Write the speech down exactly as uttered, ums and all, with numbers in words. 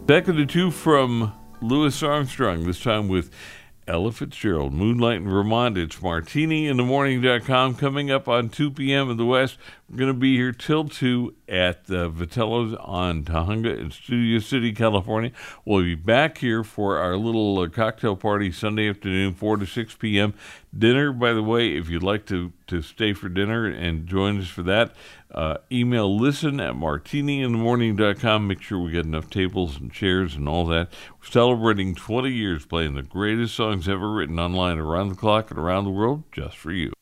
Back in the two from Louis Armstrong, this time with Ella Fitzgerald, Moonlight in Vermont. It's martini in the morning dot com coming up on two p.m. in the West. We're going to be here till two at the Vitello's on Tahunga in Studio City, California. We'll be back here for our little uh, cocktail party Sunday afternoon, four to six p.m. Dinner, by the way, if you'd like to, to stay for dinner and join us for that, uh, email listen at martini in the morning dot com. Make sure we get enough tables and chairs and all that. We're celebrating twenty years playing the greatest songs ever written online around the clock and around the world just for you.